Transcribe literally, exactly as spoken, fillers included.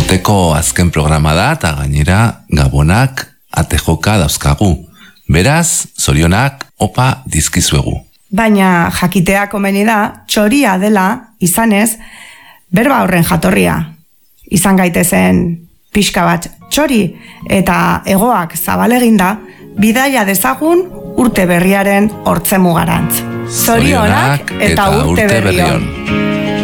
Urteko azken programa da eta gainera gabonak atejoka dauzkagu. Beraz, zorionak opa dizkizuegu. Baina jakitea komeni da, txoria dela, izanez, berba horren jatorria. Izan gaitezen pixka bat txori eta egoak zabaleginda, bidaia dezagun urte berriaren hortzemugarantz. Zorionak eta urte berrion.